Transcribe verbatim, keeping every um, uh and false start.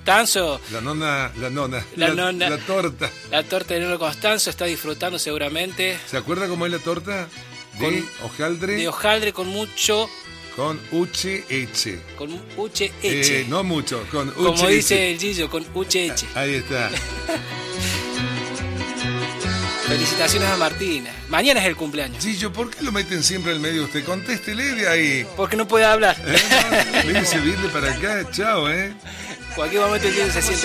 Costanzo. La nona, la nona, La la, nona. la torta. La torta de Nona Costanzo está disfrutando seguramente. ¿Se acuerda cómo es la torta? De Con- hojaldre De hojaldre con mucho, con uche eche. con uche eche. Eh, no mucho, con uche Como eche. dice el Gillo, con uche eche. Ahí está. Felicitaciones a Martina. Mañana es el cumpleaños. Gillo, ¿por qué lo meten siempre al medio usted? Contéstele de ahí. Porque no puede hablar. ¿Eh? No, le dice, viene para acá, chao, ¿eh? Cualquier momento el Gillo se sienta.